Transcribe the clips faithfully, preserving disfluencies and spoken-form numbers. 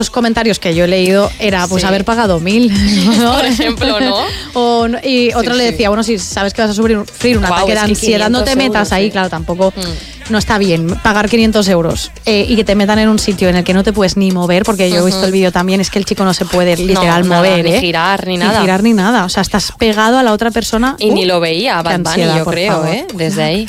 Los comentarios que yo he leído era pues sí. haber pagado mil, ¿no? Por ejemplo, ¿no? O, y otro sí, le decía, sí. bueno, si sabes que vas a sufrir un wow, ataque de ansiedad, no te metas euros, ahí, sí. claro, tampoco mm. no está bien pagar quinientos euros eh, y que te metan en un sitio en el que no te puedes ni mover, porque yo uh-huh. he visto el vídeo también, es que el chico no se puede literal no, mover, nada, ¿eh? Ni girar, ni nada. Ni girar, ni nada, o sea, estás pegado a la otra persona. Y uh, ni lo veía Bad Bunny, yo creo, favor. ¿eh? Desde ahí.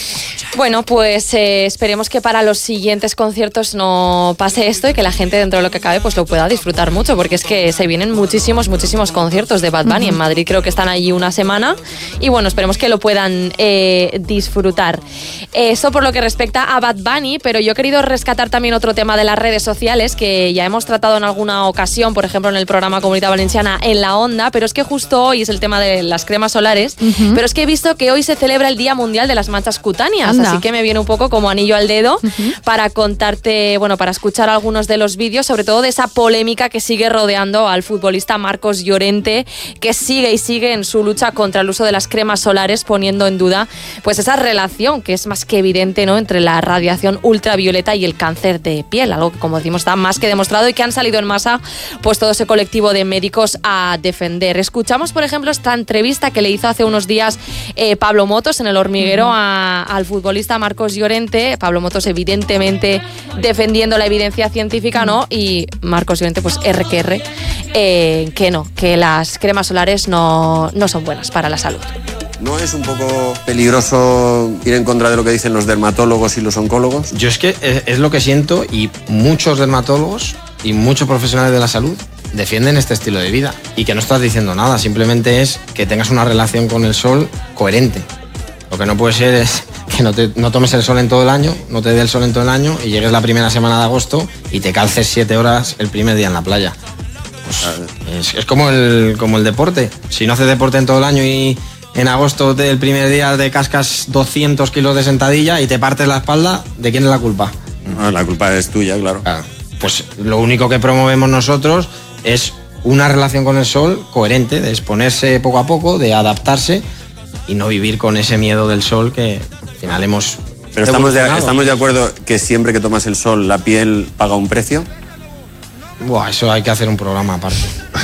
Bueno, pues eh, esperemos que para los siguientes conciertos no pase esto y que la gente dentro de lo que cabe pues lo pueda disfrutar mucho, porque es que se vienen muchísimos, muchísimos conciertos de Bad Bunny. Uh-huh. En Madrid creo que están allí una semana y bueno, esperemos que lo puedan eh, disfrutar. Eso por lo que respecta a Bad Bunny, pero yo he querido rescatar también otro tema de las redes sociales que ya hemos tratado en alguna ocasión, por ejemplo en el programa Comunidad Valenciana en La Onda, pero es que justo hoy es el tema de las cremas solares, uh-huh. pero es que he visto que hoy se celebra el Día Mundial de las Manchas Cutáneas. Anda. Así que me viene un poco como anillo al dedo uh-huh. para contarte, bueno, para escuchar algunos de los vídeos, sobre todo de esa polémica que sigue rodeando al futbolista Marcos Llorente, que sigue y sigue en su lucha contra el uso de las cremas solares, poniendo en duda pues esa relación que es más que evidente, ¿no?, entre la radiación ultravioleta y el cáncer de piel, algo que, como decimos, está más que demostrado y que han salido en masa pues todo ese colectivo de médicos a defender. Escuchamos, por ejemplo, esta entrevista que le hizo hace unos días eh, Pablo Motos en El Hormiguero uh-huh. a, al futbolista Marcos Marcos Llorente. Pablo Motos evidentemente defendiendo la evidencia científica, ¿no? Y Marcos Llorente pues R que R, eh, que no, que las cremas solares no, no son buenas para la salud. ¿No es un poco peligroso ir en contra de lo que dicen los dermatólogos y los oncólogos? Yo es que es, es lo que siento, y muchos dermatólogos y muchos profesionales de la salud defienden este estilo de vida y que no estás diciendo nada, simplemente es que tengas una relación con el sol coherente. Lo que no puede ser es que no, te, no tomes el sol en todo el año, no te dé el sol en todo el año y llegues la primera semana de agosto y te calces siete horas el primer día en la playa. Pues es, es como, el, como el deporte. Si no haces deporte en todo el año y en agosto del primer día te cascas doscientos kilos de sentadilla y te partes la espalda, ¿de quién es la culpa? No, la culpa es tuya, claro. Claro. Pues lo único que promovemos nosotros es una relación con el sol coherente, de exponerse poco a poco, de adaptarse y no vivir con ese miedo del sol que al final hemos... Pero estamos de, estamos de acuerdo que siempre que tomas el sol la piel paga un precio. Buah, eso hay que hacer un programa aparte.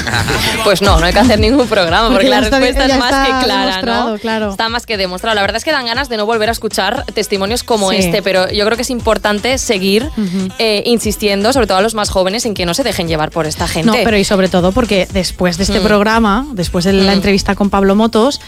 Pues no, no hay que hacer ningún programa porque, porque la está, respuesta es más que clara, ¿no? Claro. Está más que demostrado. La verdad es que dan ganas de no volver a escuchar testimonios como sí. este, pero yo creo que es importante seguir uh-huh. eh, insistiendo, sobre todo a los más jóvenes, en que no se dejen llevar por esta gente. No, pero y sobre todo porque después de este mm. programa, después de la mm. entrevista con Pablo Motos,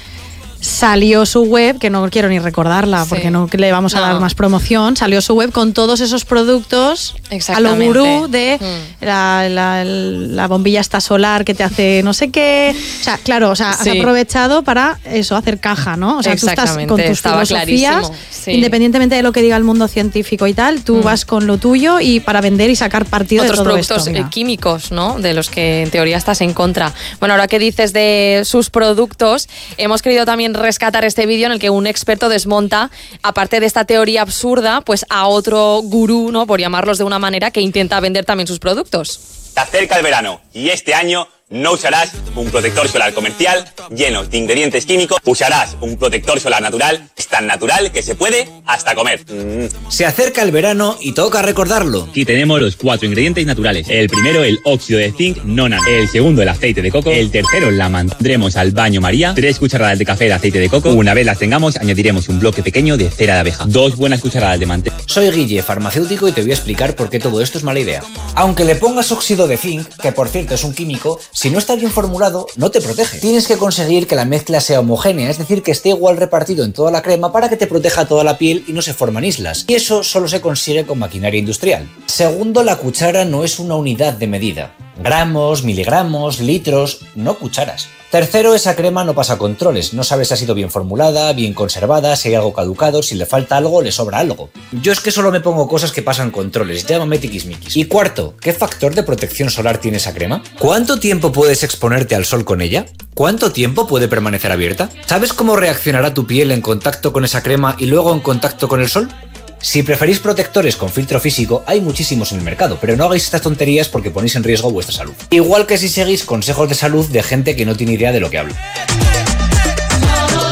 salió su web, que no quiero ni recordarla sí. porque no le vamos a no. dar más promoción, salió su web con todos esos productos a lo gurú de mm. la, la, la bombilla esta solar que te hace no sé qué, o sea, claro, o sea, sí. has aprovechado para eso, hacer caja, ¿no? O sea, tú estás con tus Estaba filosofías, sí. independientemente de lo que diga el mundo científico y tal, tú mm. vas con lo tuyo y para vender y sacar partido otros de todo productos esto, químicos, ¿no? De los que en teoría estás en contra. Bueno, ahora que dices de sus productos, hemos querido también rescatar este vídeo en el que un experto desmonta, aparte de esta teoría absurda, pues a otro gurú, ¿no?, por llamarlos de una manera, que intenta vender también sus productos. Se acerca el verano y este año no usarás un protector solar comercial lleno de ingredientes químicos, usarás un protector solar natural, es tan natural que se puede hasta comer. Mm. Se acerca el verano y toca recordarlo. Aquí tenemos los cuatro ingredientes naturales. El primero, el óxido de zinc Nonan. El segundo, el aceite de coco. El tercero, la mantendremos al baño María. Tres cucharadas de café de aceite de coco. Una vez las tengamos, añadiremos un bloque pequeño de cera de abeja. Dos buenas cucharadas de manteca. Soy Guille, farmacéutico, y te voy a explicar por qué todo esto es mala idea. Aunque le pongas óxido de zinc, que por cierto es un químico, si no está bien formulado, no te protege. Tienes que conseguir que la mezcla sea homogénea, es decir, que esté igual repartido en toda la crema para que te proteja toda la piel y no se forman islas. Y eso solo se consigue con maquinaria industrial. Segundo, la cuchara no es una unidad de medida. Gramos, miligramos, litros, no cucharas. Tercero, esa crema no pasa controles, no sabes si ha sido bien formulada, bien conservada, si hay algo caducado, si le falta algo, le sobra algo. Yo es que solo me pongo cosas que pasan controles, llámame tiquismiquis. Y cuarto, ¿qué factor de protección solar tiene esa crema? ¿Cuánto tiempo puedes exponerte al sol con ella? ¿Cuánto tiempo puede permanecer abierta? ¿Sabes cómo reaccionará tu piel en contacto con esa crema y luego en contacto con el sol? Si preferís protectores con filtro físico, hay muchísimos en el mercado, pero no hagáis estas tonterías porque ponéis en riesgo vuestra salud. Igual que si seguís consejos de salud de gente que no tiene idea de lo que habla.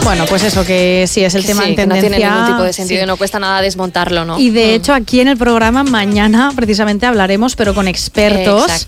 Bueno, pues eso, que sí es el Que tema sí, en que no tendencia. tiene ningún tipo de sentido Sí. y no cuesta nada desmontarlo, ¿no? Y de Mm. hecho aquí en el programa mañana precisamente hablaremos, pero con expertos, Exacto.